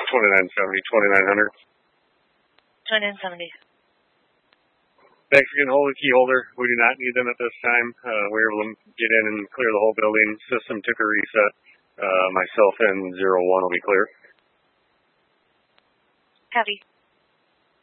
2970, 2970. Thanks for getting hold of the key holder. We do not need them at this time. We were able to get in and clear the whole building. System took a reset. Myself and 01 will be clear. Copy.